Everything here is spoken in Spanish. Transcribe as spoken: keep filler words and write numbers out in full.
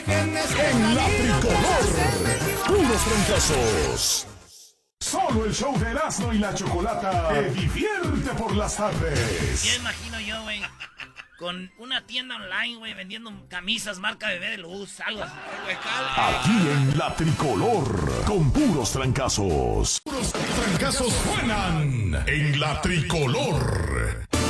En la tricolor, puros trancazos. Solo el show de Erasmo y la Chocolata te divierte por las tardes. Ya imagino yo, güey, con una tienda online, güey, vendiendo camisas marca Bebé de Luz, algo así. Aquí en la tricolor, con puros trancazos. Puros trancazos suenan en la tricolor.